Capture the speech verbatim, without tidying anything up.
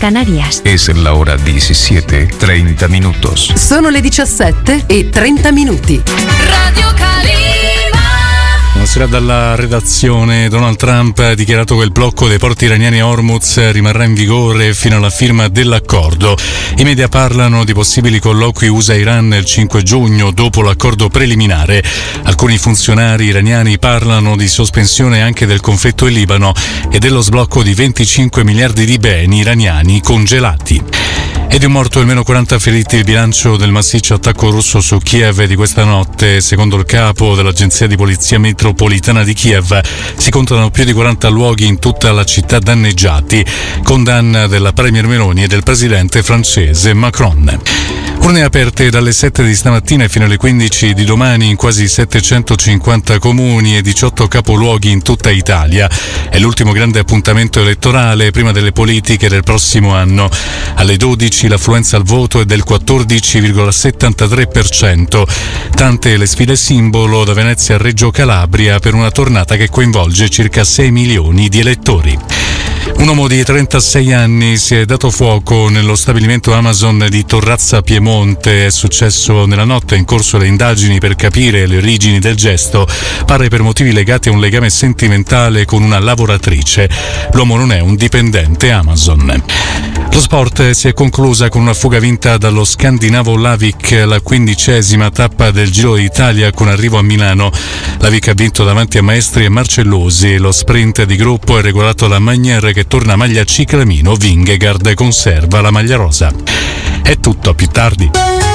Canarias. Es la hora diecisiete treinta minutos. Sono le diciassette e trenta minuti. Radio Calima. Buonasera dalla redazione. Donald Trump ha dichiarato che il blocco dei porti iraniani a Hormuz rimarrà in vigore fino alla firma dell'accordo. I media parlano di possibili colloqui U S A-Iran il cinque giugno dopo l'accordo preliminare. Alcuni funzionari iraniani parlano di sospensione anche del conflitto in Libano e dello sblocco di venticinque miliardi di beni iraniani congelati. Ed è morto almeno quaranta feriti il bilancio del massiccio attacco russo su Kiev di questa notte. Secondo il capo dell'agenzia di polizia metropolitana di Kiev si contano più di quaranta luoghi in tutta la città danneggiati. Condanna della premier Meloni e del presidente francese Macron. Urne aperte dalle sette di stamattina fino alle quindici di domani in quasi settecentocinquanta comuni e diciotto capoluoghi in tutta Italia. È l'ultimo grande appuntamento elettorale prima delle politiche del prossimo anno. Alle dodici l'affluenza al voto è del quattordici virgola settantatré per cento. Tante le sfide simbolo da Venezia a Reggio Calabria per una tornata che coinvolge circa sei milioni di elettori. Un uomo di trentasei anni si è dato fuoco nello stabilimento Amazon di Torrazza Piemonte. È successo nella notte, in corso le indagini per capire le origini del gesto. Pare per motivi legati a un legame sentimentale con una lavoratrice. L'uomo non è un dipendente Amazon. Lo sport si è conclusa con una fuga vinta dallo scandinavo Lavik, la quindicesima tappa del Giro d'Italia con arrivo a Milano. Lavik ha vinto davanti a Maestri e Marcellosi. Lo sprint di gruppo è regolato da Magnier che torna maglia ciclamino. Vingegaard conserva la maglia rosa. È tutto, a più tardi.